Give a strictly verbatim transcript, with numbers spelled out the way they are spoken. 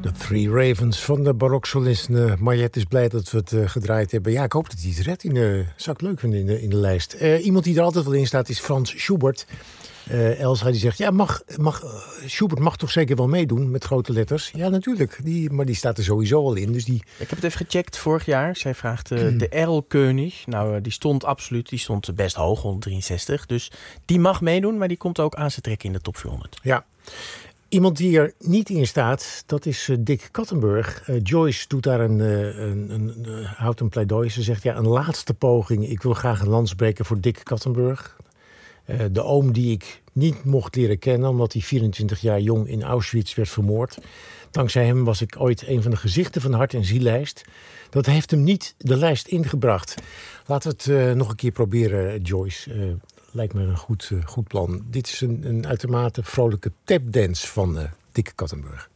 De Three Ravens van de baroksolist uh, Mariette is blij dat we het uh, gedraaid hebben. Ja, ik hoop dat hij het redt. In de, zou ik leuk vinden in de, in de lijst. Uh, iemand die er altijd wel in staat is Frans Schubert. Uh, Elsa die zegt, ja, mag, mag, uh, Schubert mag toch zeker wel meedoen met grote letters? Ja, natuurlijk. Die, maar die staat er sowieso al in. Dus die... Ik heb het even gecheckt vorig jaar. Zij vraagt uh, hmm. de Erlkönig. Nou, uh, die stond absoluut, die stond best hoog, honderddrieënzestig. Dus die mag meedoen, maar die komt ook aan zijn trek in de top vierhonderd. Ja. Iemand die er niet in staat, dat is uh, Dick Kattenburg. Uh, Joyce doet daar een, uh, een, een, uh, houdt een pleidooi. Ze zegt, ja, een laatste poging. Ik wil graag een lans breken voor Dick Kattenburg. Uh, de oom die ik niet mocht leren kennen, omdat hij vierentwintig jaar jong in Auschwitz werd vermoord. Dankzij hem was ik ooit een van de gezichten van de Hart- en Ziellijst. Dat heeft hem niet de lijst ingebracht. Laten we het uh, nog een keer proberen, Joyce. Uh, lijkt me een goed, uh, goed plan. Dit is een, een uitermate vrolijke tapdance van uh, Dick Kattenburg.